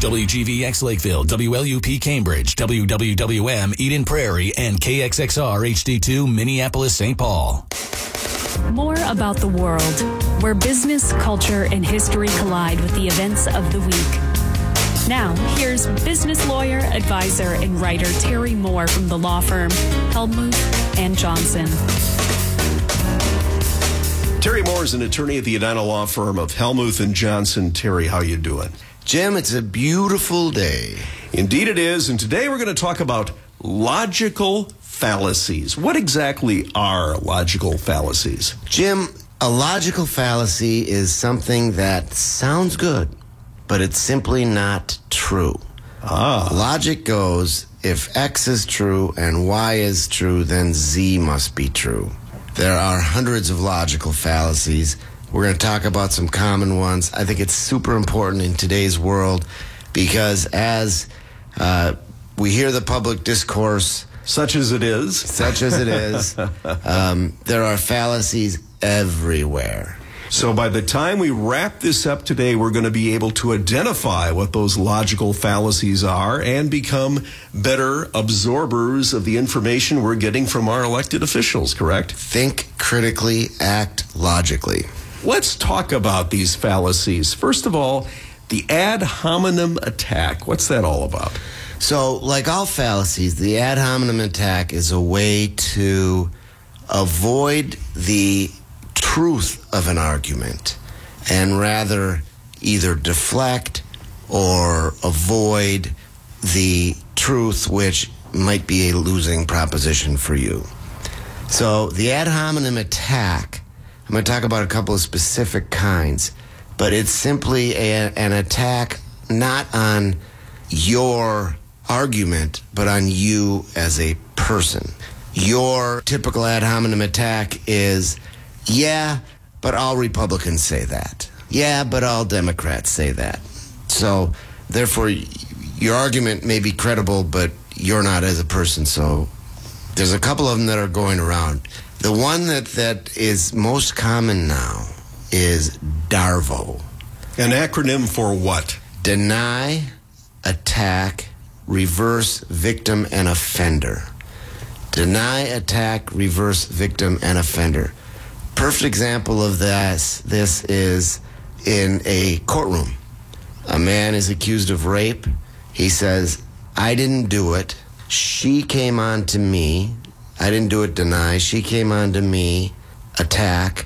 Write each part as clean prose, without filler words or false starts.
WGVX Lakeville, WLUP Cambridge, WWWM Eden Prairie, and KXXR HD2 Minneapolis, St. Paul. More about the world, where business, culture, and history collide with the events of the week. Now, here's business lawyer, advisor, and writer Terry Moore from the law firm Hellmuth and Johnson. Terry Moore is an attorney at the Edina law firm of Hellmuth and Johnson. Terry, how you doing? Jim, it's a beautiful day. Indeed it is, and today we're going to talk about logical fallacies. What exactly are logical fallacies? Jim, a logical fallacy is something that sounds good, but it's simply not true. Logic goes, if X is true and Y is true, then Z must be true. There are hundreds of logical fallacies. We're going to talk about some common ones. I think it's super important in today's world because as we hear the public discourse, such as it is, there are fallacies everywhere. So by the time we wrap this up today, we're going to be able to identify what those logical fallacies are and become better absorbers of the information we're getting from our elected officials, correct? Think critically, act logically. Let's talk about these fallacies. First of all, the ad hominem attack. What's that all about? So, like all fallacies, the ad hominem attack is a way to avoid the truth of an argument and rather either deflect or avoid the truth, which might be a losing proposition for you. So the ad hominem attack, I'm going to talk about a couple of specific kinds, but it's simply an attack not on your argument, but on you as a person. Your typical ad hominem attack is, yeah, but all Republicans say that. Yeah, but all Democrats say that. So, therefore, your argument may be credible, but you're not as a person. So, there's a couple of them that are going around. The one that is most common now is DARVO. An acronym for what? Deny, attack, reverse, victim, and offender. Deny, attack, reverse, victim, and offender. Perfect example of this is in a courtroom. A man is accused of rape. He says, I didn't do it. She came on to me. I didn't do it, deny. She came on to me, attack,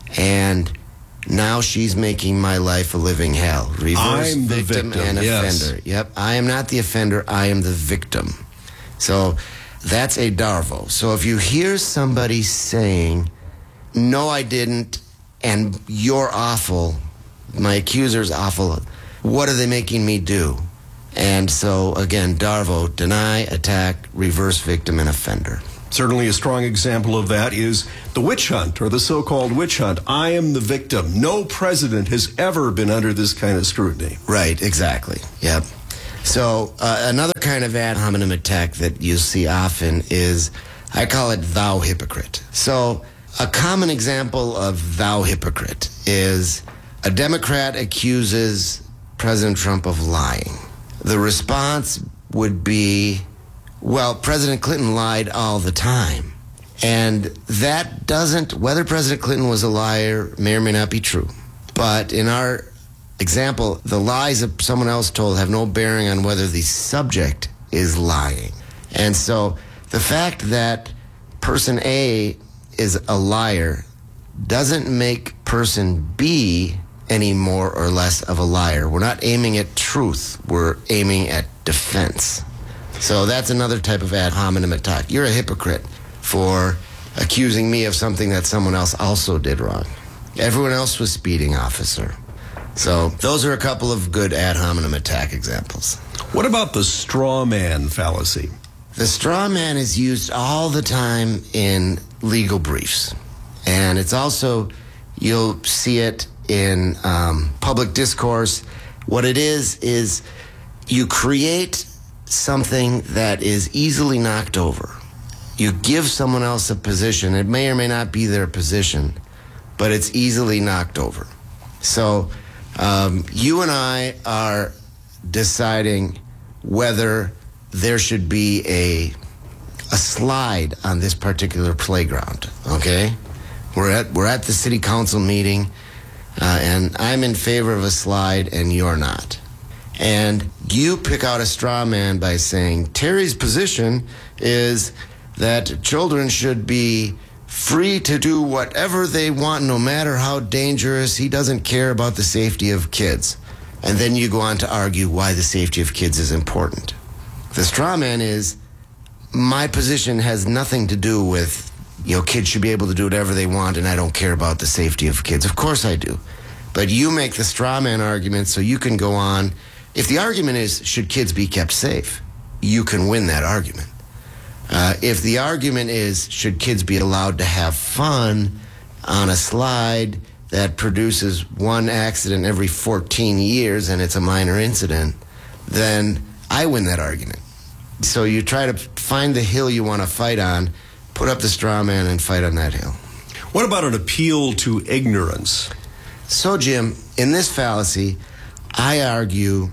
and now she's making my life a living hell. Reverse, I'm the victim, and yes. offender. Yep, I am not the offender. I am the victim. So that's a DARVO. So if you hear somebody saying, no, I didn't, and you're awful, my accuser's awful, what are they making me do? And so, again, DARVO, deny, attack, reverse, victim, and offender. Certainly a strong example of that is the witch hunt, or the so-called witch hunt. I am the victim. No president has ever been under this kind of scrutiny. Right, exactly. Yep. So another kind of ad hominem attack that you see often is, I call it thou hypocrite. So a common example of thou hypocrite is a Democrat accuses President Trump of lying. The response would be, well, President Clinton lied all the time. And that doesn't, whether President Clinton was a liar may or may not be true. But in our example, the lies that someone else told have no bearing on whether the subject is lying. And so the fact that person A is a liar doesn't make person B any more or less of a liar. We're not aiming at truth. We're aiming at defense. So that's another type of ad hominem attack. You're a hypocrite for accusing me of something that someone else also did wrong. Everyone else was speeding, officer. So those are a couple of good ad hominem attack examples. What about the straw man fallacy? The straw man is used all the time in legal briefs. And it's also, you'll see it in public discourse. What it is you create something that is easily knocked over. You give someone else a position. It may or may not be their position, but it's easily knocked over. So you and I are deciding whether there should be a slide on this particular playground, okay? We're at the city council meeting, and I'm in favor of a slide and you're not. And you pick out a straw man by saying, Terry's position is that children should be free to do whatever they want, no matter how dangerous. He doesn't care about the safety of kids. And then you go on to argue why the safety of kids is important. The straw man is, my position has nothing to do with, kids should be able to do whatever they want, and I don't care about the safety of kids. Of course I do. But you make the straw man argument so you can go on. If the argument is, should kids be kept safe, you can win that argument. If the argument is, should kids be allowed to have fun on a slide that produces one accident every 14 years and it's a minor incident, then I win that argument. So you try to find the hill you want to fight on, put up the straw man and fight on that hill. What about an appeal to ignorance? So, Jim, in this fallacy, I argue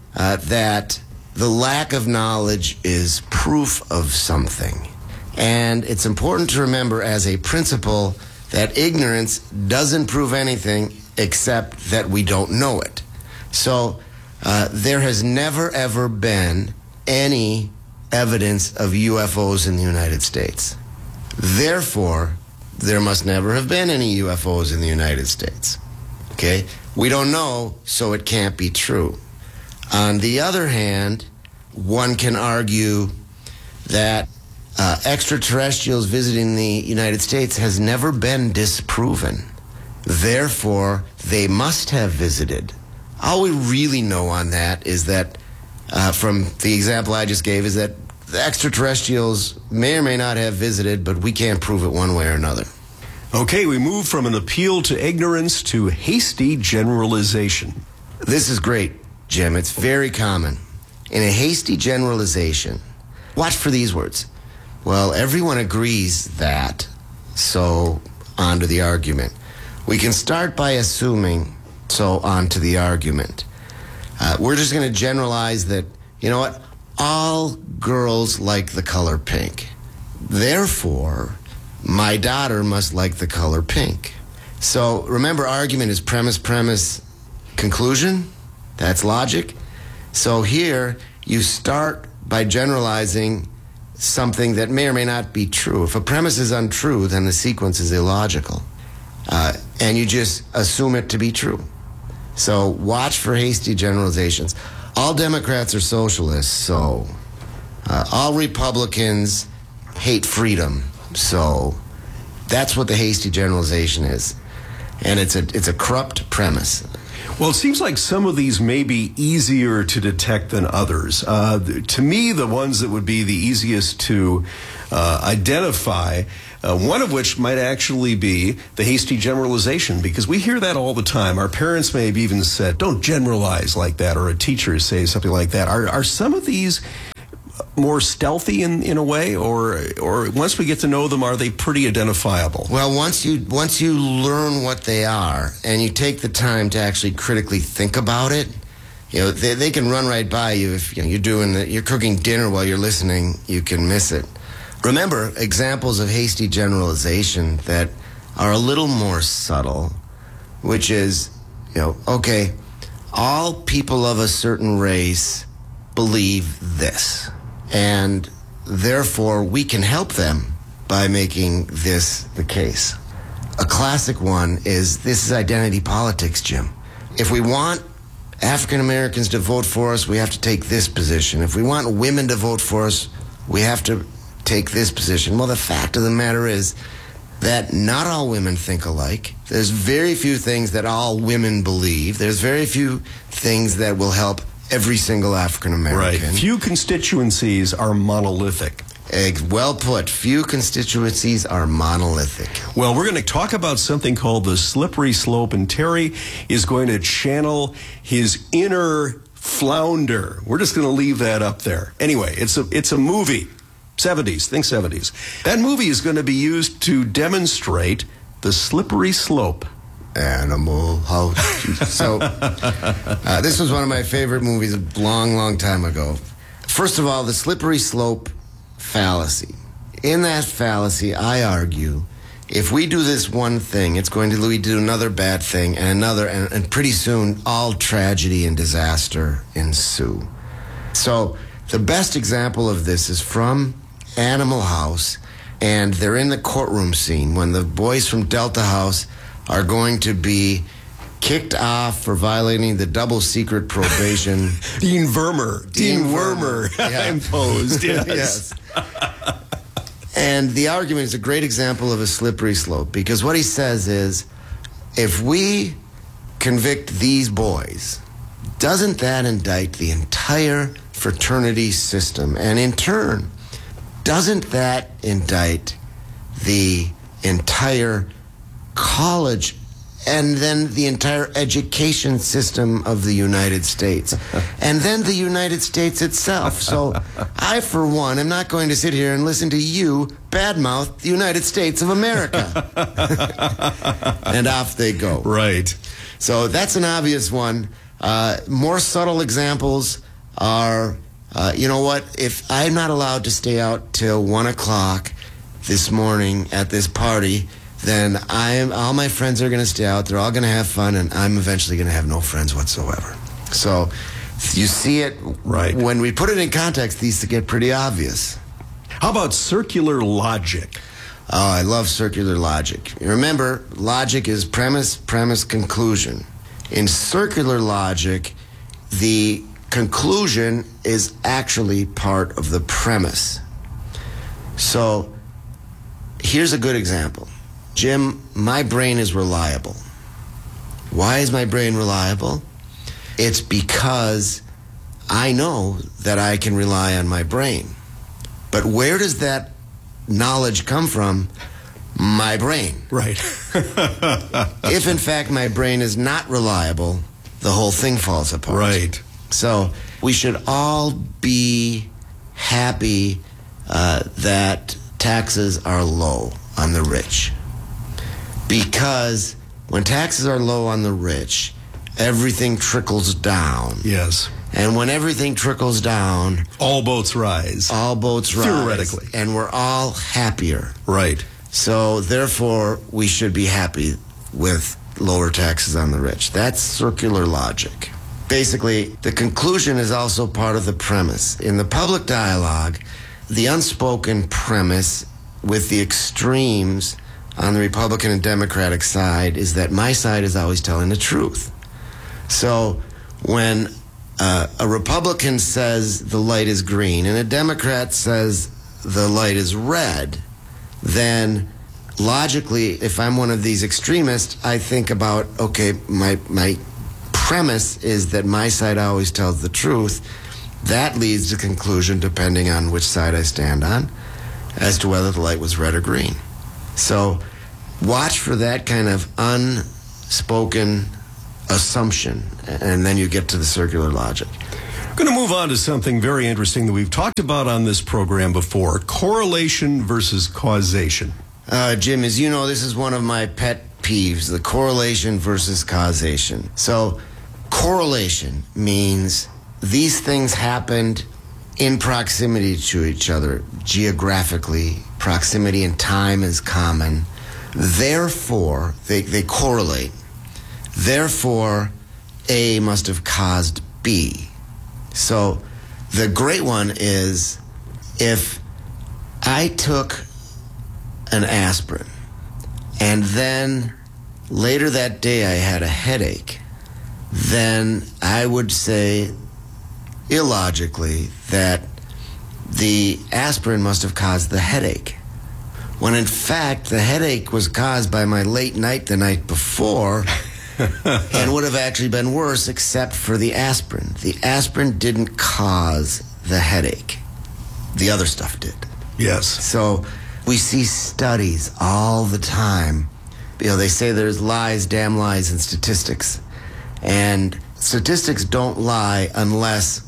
that the lack of knowledge is proof of something. And it's important to remember as a principle that ignorance doesn't prove anything except that we don't know it. So there has never, ever been any evidence of UFOs in the United States. Therefore, there must never have been any UFOs in the United States. Okay? We don't know, so it can't be true. On the other hand, one can argue that extraterrestrials visiting the United States has never been disproven. Therefore, they must have visited. All we really know on that is that, from the example I just gave, is that the extraterrestrials may or may not have visited, but we can't prove it one way or another. Okay, we move from an appeal to ignorance to hasty generalization. This is great, Jim. It's very common. In a hasty generalization, watch for these words. Well, everyone agrees that, so on to the argument. We can start by assuming, so on to the argument. We're just going to generalize that, you know what, all girls like the color pink. Therefore, my daughter must like the color pink. So remember, argument is premise, conclusion. That's logic. So here, you start by generalizing something that may or may not be true. If a premise is untrue, then the sequence is illogical. And you just assume it to be true. So watch for hasty generalizations. All Democrats are socialists, so all Republicans hate freedom, so that's what the hasty generalization is. And it's a corrupt premise. Well, it seems like some of these may be easier to detect than others. To me, the ones that would be the easiest to identify, one of which might actually be the hasty generalization, because we hear that all the time. Our parents may have even said, don't generalize like that, or a teacher say something like that. Are some of these more stealthy in a way, or once we get to know them, are they pretty identifiable? Well, once you learn what they are and you take the time to actually critically think about it, they can run right by you. If you're cooking dinner while you're listening, you can miss it. Remember, examples of hasty generalization that are a little more subtle, which is, okay, all people of a certain race believe this, and therefore we can help them by making this the case. A classic one is, this is identity politics, Jim. If we want African Americans to vote for us, we have to take this position. If we want women to vote for us, we have to take this position. Well, the fact of the matter is that not all women think alike. There's very few things that all women believe. There's very few things that will help every single African American. Right. Few constituencies are monolithic. Well put. Few constituencies are monolithic. Well, we're going to talk about something called the slippery slope, and Terry is going to channel his inner flounder. We're just going to leave that up there. Anyway, it's a movie. 70s, think 70s. That movie is going to be used to demonstrate the slippery slope. Animal House. So, this was one of my favorite movies a long, long time ago. First of all, the slippery slope fallacy. In that fallacy, I argue, if we do this one thing, it's going to lead to another bad thing and another, and pretty soon all tragedy and disaster ensue. So the best example of this is from Animal House, and they're in the courtroom scene when the boys from Delta House are going to be kicked off for violating the double secret probation. Dean Vermer Yeah. imposed. Yes. Yes. And the argument is a great example of a slippery slope, because what he says is, if we convict these boys, doesn't that indict the entire fraternity system? And in turn, doesn't that indict the entire college and then the entire education system of the United States, and then the United States itself? So I, for one, am not going to sit here and listen to you badmouth the United States of America. And off they go. Right. So that's an obvious one. More subtle examples are, you know what, if I'm not allowed to stay out till 1 o'clock this morning at this party, then all my friends are going to stay out. They're all going to have fun, and I'm eventually going to have no friends whatsoever. So you see it, right. When we put it in context, these get pretty obvious. How about circular logic? Oh, I love circular logic. Remember, logic is premise, conclusion. In circular logic, the conclusion is actually part of the premise. So here's a good example. Jim, my brain is reliable. Why is my brain reliable? It's because I know that I can rely on my brain. But where does that knowledge come from? My brain. Right. If, in fact, my brain is not reliable, the whole thing falls apart. Right. So we should all be happy that taxes are low on the rich. Because when taxes are low on the rich, everything trickles down. Yes. And when everything trickles down, all boats rise. All boats rise. Theoretically. And we're all happier. Right. So therefore, we should be happy with lower taxes on the rich. That's circular logic. Basically, the conclusion is also part of the premise. In the public dialogue, the unspoken premise with the extremes on the Republican and Democratic side is that my side is always telling the truth. So when a Republican says the light is green and a Democrat says the light is red, then logically, if I'm one of these extremists, I think about, okay, my premise is that my side always tells the truth. That leads to conclusion, depending on which side I stand on, as to whether the light was red or green. So watch for that kind of unspoken assumption, and then you get to the circular logic. I'm going to move on to something very interesting that we've talked about on this program before: correlation versus causation. Jim, as you know, this is one of my pet peeves, the correlation versus causation. So correlation means these things happened in proximity to each other, geographically. Proximity in time is common. Therefore, they correlate. Therefore, A must have caused B. So the great one is, if I took an aspirin and then later that day I had a headache, then I would say illogically that the aspirin must have caused the headache, when in fact the headache was caused by my late night the night before and would have actually been worse except for the aspirin. The aspirin didn't cause the headache. The other stuff did. Yes. So we see studies all the time. You know, they say there's lies, damn lies in statistics. And statistics don't lie unless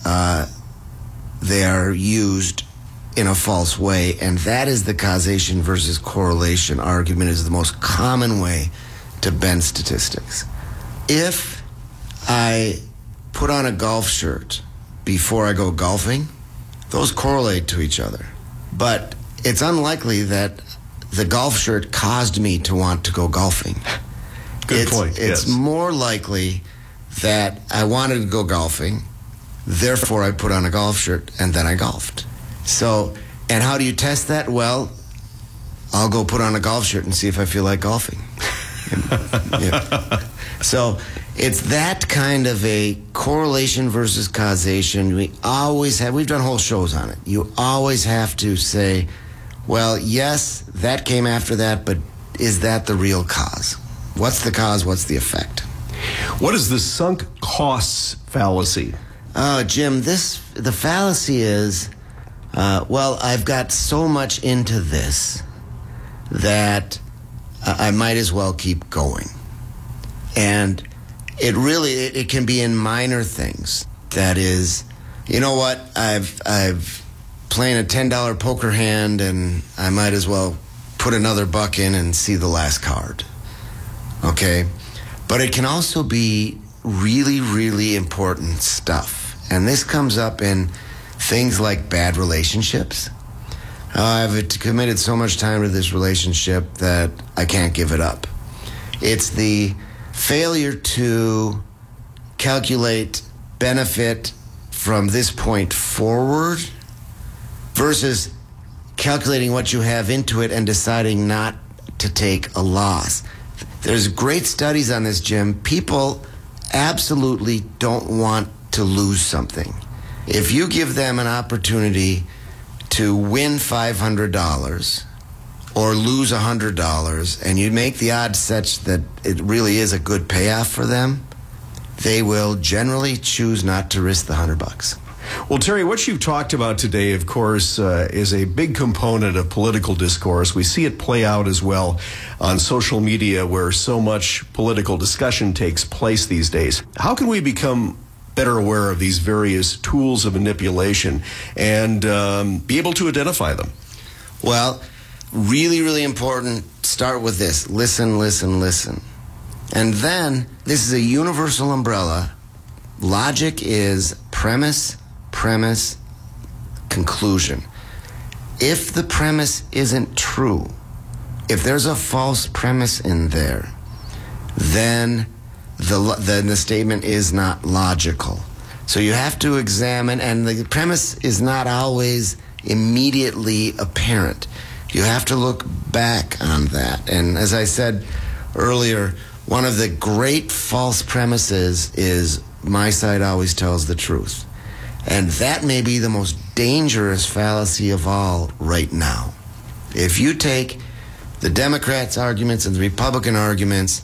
they are used in a false way. And that is the causation versus correlation argument, is the most common way to bend statistics. If I put on a golf shirt before I go golfing, those correlate to each other. But it's unlikely that the golf shirt caused me to want to go golfing. Good point. It's more likely that I wanted to go golfing, therefore I put on a golf shirt and then I golfed. So, and how do you test that? Well, I'll go put on a golf shirt and see if I feel like golfing. Yeah. So it's that kind of a correlation versus causation. We've done whole shows on it. You always have to say, well, yes, that came after that, but is that the real cause? What's the cause? What's the effect? What is the sunk costs fallacy? Oh, Jim, the fallacy is, I've got so much into this that I might as well keep going. And it can be in minor things. That is, you know what, I've playing a $10 poker hand and I might as well put another buck in and see the last card. Okay? But it can also be really, really important stuff. And this comes up in things like bad relationships. I've committed so much time to this relationship that I can't give it up. It's the failure to calculate benefit from this point forward versus calculating what you have into it and deciding not to take a loss. There's great studies on this, Jim. People absolutely don't want to lose something. If you give them an opportunity to win $500 or lose $100 and you make the odds such that it really is a good payoff for them, they will generally choose not to risk the $100. Well, Terry, what you've talked about today, of course, is a big component of political discourse. We see it play out as well on social media where so much political discussion takes place these days. How can we become better aware of these various tools of manipulation and be able to identify them? Well, really, really important, start with this. Listen, listen, listen. And then, this is a universal umbrella. Logic is premise, premise, conclusion. If the premise isn't true, if there's a false premise in there, then the statement is not logical. So you have to examine, and the premise is not always immediately apparent. You have to look back on that. And as I said earlier, one of the great false premises is my side always tells the truth. And that may be the most dangerous fallacy of all right now. If you take the Democrats' arguments and the Republican arguments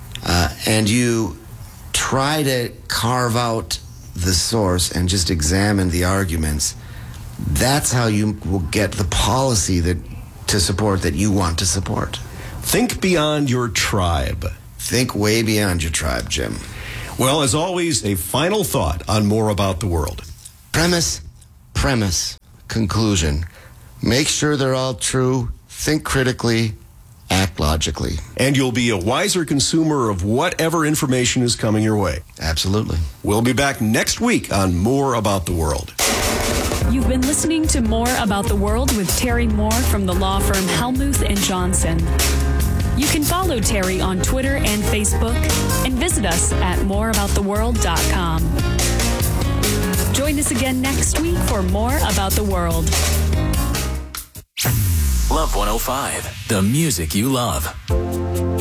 and you try to carve out the source and just examine the arguments, that's how you will get the policy to support that you want to support. Think beyond your tribe. Think way beyond your tribe, Jim. Well, as always, a final thought on More About the World. Premise, premise, conclusion. Make sure they're all true. Think critically. Act logically. And you'll be a wiser consumer of whatever information is coming your way. Absolutely. We'll be back next week on More About the World. You've been listening to More About the World with Terry Moore from the law firm Helmuth & Johnson. You can follow Terry on Twitter and Facebook and visit us at moreabouttheworld.com. Join us again next week for More About the World. Love 105, the music you love.